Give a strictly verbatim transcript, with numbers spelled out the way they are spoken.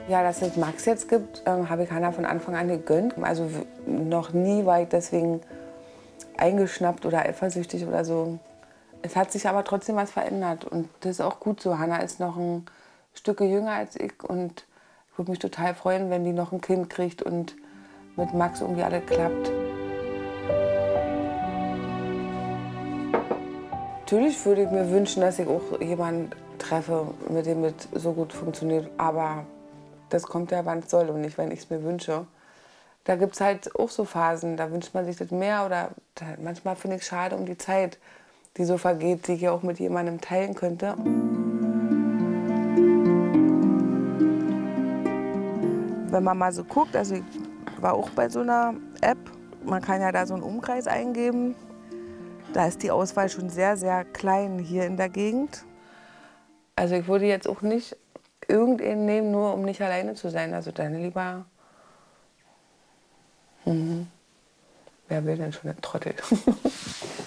Ja, dass es Max jetzt gibt, ähm, habe ich Hannah von Anfang an gegönnt. Also noch nie war ich deswegen eingeschnappt oder eifersüchtig oder so. Es hat sich aber trotzdem was verändert und das ist auch gut so. Hannah ist noch ein Stück jünger als ich und ich würde mich total freuen, wenn die noch ein Kind kriegt und mit Max irgendwie alles klappt. Natürlich würde ich mir wünschen, dass ich auch jemanden treffe, mit dem es so gut funktioniert. Aber das kommt ja, wann es soll und nicht, wenn ich es mir wünsche. Da gibt es halt auch so Phasen, da wünscht man sich das mehr oder da, manchmal finde ich es schade um die Zeit, die so vergeht, die ich ja auch mit jemandem teilen könnte. Wenn man mal so guckt, also ich war auch bei so einer App, man kann ja da so einen Umkreis eingeben. Da ist die Auswahl schon sehr, sehr klein hier in der Gegend. Also ich würde jetzt auch nicht irgendeinen nehmen, nur um nicht alleine zu sein. Also dann lieber... Mhm. Wer will denn schon einen Trottel?